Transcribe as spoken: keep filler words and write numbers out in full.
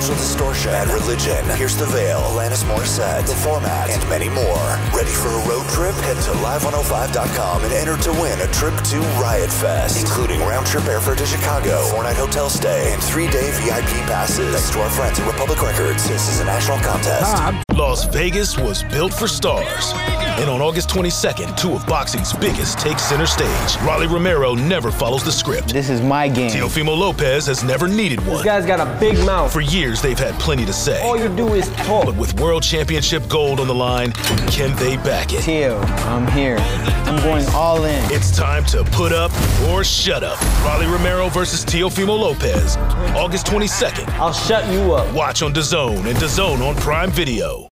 Social Distortion, Bad Religion, Pierce the Veil, Alanis Morissette, The Format, and many more. Ready for a road trip? Head to live one oh five dot com and enter to win a trip to Riot Fest, including round-trip airfare to Chicago, four-night hotel stay, and three-day V I P passes. Thanks to our friends at Republic Records, this is a national contest. Las Vegas was built for stars. And on August twenty-second, two of boxing's biggest take center stage. Rolly Romero never follows the script. This is my game. Teofimo Lopez has never needed one. This guy's got a big mouth. For years, they've had plenty to say. All you do is talk. But with World Championship gold on the line, can they back it? Teo, I'm here. I'm going all in. It's time to put up or shut up. Rolly Romero versus Teofimo Lopez, August twenty-second. I'll shut you up. Watch on DAZN and DAZN on Prime Video.